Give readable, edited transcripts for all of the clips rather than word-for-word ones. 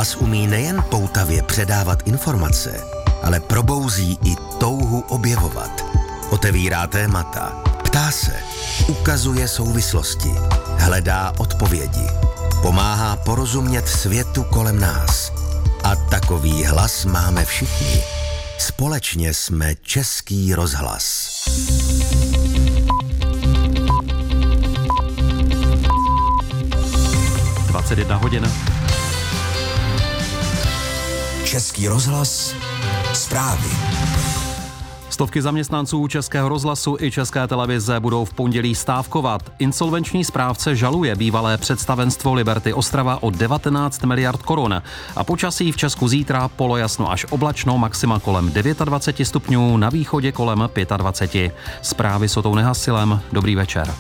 Hlas umí nejen poutavě předávat informace, ale probouzí i touhu objevovat. Otevírá témata, ptá se, ukazuje souvislosti, hledá odpovědi, pomáhá porozumět světu kolem nás. A takový hlas máme všichni. Společně jsme Český rozhlas. hodin. Český rozhlas, zprávy. Stovky zaměstnanců Českého rozhlasu i České televize budou v pondělí stávkovat. Insolvenční správce žaluje bývalé představenstvo Liberty Ostrava o 19 miliard korun. A počasí v Česku zítra polojasno až oblačno, maxima kolem 29 stupňů, na východě kolem 25. Zprávy s Otou Nehasilem. Dobrý večer.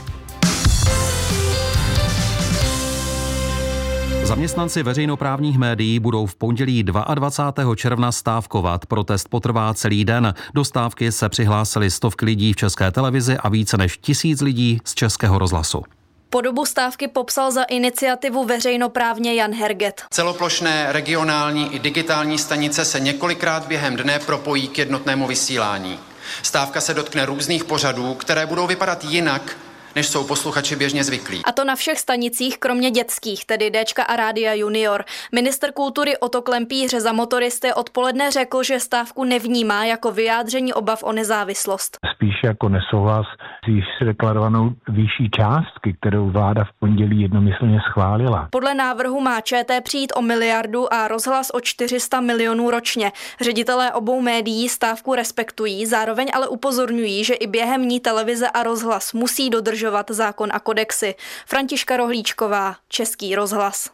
Zaměstnanci veřejnoprávních médií budou v pondělí 22. června stávkovat. Protest potrvá celý den. Do stávky se přihlásili stovky lidí v České televizi a více než 1000 lidí z Českého rozhlasu. Podobu stávky popsal za iniciativu veřejnoprávně Jan Herget. Celoplošné, regionální i digitální stanice se několikrát během dne propojí k jednotnému vysílání. Stávka se dotkne různých pořadů, které budou vypadat jinak, než jsou posluchači běžně zvyklí. A to na všech stanicích, kromě dětských, tedy Déčka a Rádia Junior. Ministr kultury Otto Klempíř za Motoristy odpoledne řekl, že stávku nevnímá jako vyjádření obav o nezávislost. Spíš jako nesouhlas s již deklarovanou výší částky, kterou vláda v pondělí jednomyslně schválila. Podle návrhu má ČT přijít o miliardu a rozhlas o 400 milionů ročně. Ředitelé obou médií stávku respektují, zároveň ale upozorňují, že i během ní televize a rozhlas musí dodržovat zákon a kodexy. Františka Rohlíčková, Český rozhlas.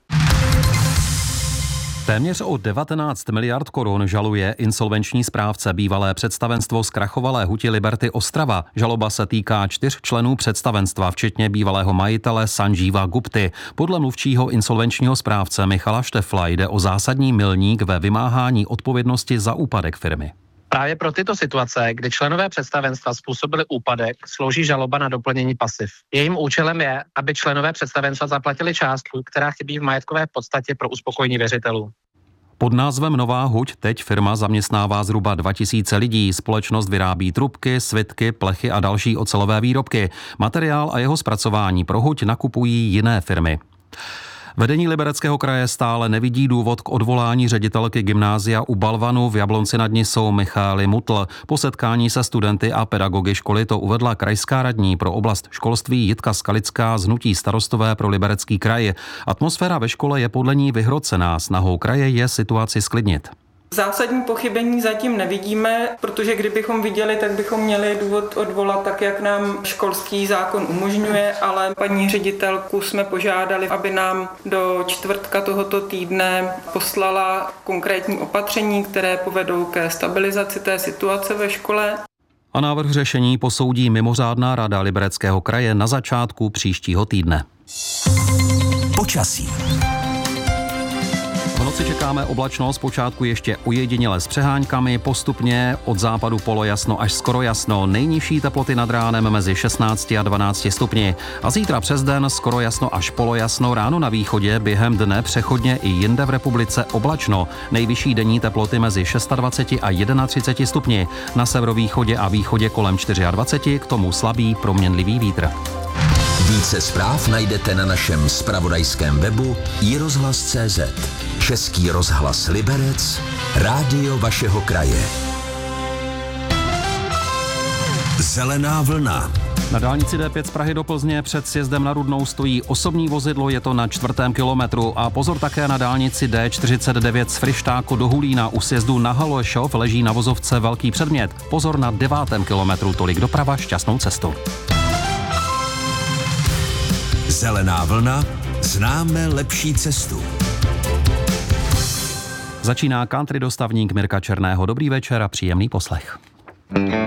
Téměř o 19 miliard korun žaluje insolvenční správce bývalé představenstvo zkrachovalé huti Liberty Ostrava. Žaloba se týká 4 členů představenstva, včetně bývalého majitele Sanjeeva Gupty. Podle mluvčího insolvenčního správce Michala Štefla jde o zásadní milník ve vymáhání odpovědnosti za úpadek firmy. Právě pro tyto situace, kdy členové představenstva způsobili úpadek, slouží žaloba na doplnění pasiv. Jejím účelem je, aby členové představenstva zaplatili částku, která chybí v majetkové podstatě pro uspokojení věřitelů. Pod názvem Nová huť teď firma zaměstnává zhruba 2000 lidí. Společnost vyrábí trubky, svitky, plechy a další ocelové výrobky. Materiál a jeho zpracování pro huť nakupují jiné firmy. Vedení Libereckého kraje stále nevidí důvod k odvolání ředitelky gymnázia u Balvanu v Jablonci nad Nisou Michaely Mutl. Po setkání se studenty a pedagogy školy to uvedla krajská radní pro oblast školství Jitka Skalická z hnutí Starostové pro Liberecký kraj. Atmosféra ve škole je podle ní vyhrocená, snahou kraje je situaci sklidnit. Zásadní pochybení zatím nevidíme, protože kdybychom viděli, tak bychom měli důvod odvolat tak, jak nám školský zákon umožňuje, ale paní ředitelku jsme požádali, aby nám do čtvrtka tohoto týdne poslala konkrétní opatření, které povedou ke stabilizaci té situace ve škole. A návrh řešení posoudí mimořádná rada Libereckého kraje na začátku příštího týdne. Počasí. V noci čekáme oblačno, zpočátku ještě ojediněle s přeháňkami, postupně od západu polojasno až skoro jasno, nejnižší teploty nad ránem mezi 16 a 12 stupni. A zítra přes den skoro jasno až polojasno, ráno na východě, během dne přechodně i jinde v republice oblačno, nejvyšší denní teploty mezi 26 a 31 stupni, na severovýchodě a východě kolem 24, k tomu slabý proměnlivý vítr. Více zpráv najdete na našem zpravodajském webu iRozhlas.cz. Český rozhlas Liberec, rádio vašeho kraje. Zelená vlna. Na dálnici D5 z Prahy do Plzně před sjezdem na Rudnou stojí osobní vozidlo, je to na 4. kilometru. A pozor také na dálnici D49 z Fryštáku do Hulína u sjezdu na Halešov leží na vozovce velký předmět. Pozor na 9. kilometru, tolik doprava, šťastnou cestu. Zelená vlna, známe lepší cestu. Začíná country dostavník Mirka Černého. Dobrý večer a příjemný poslech.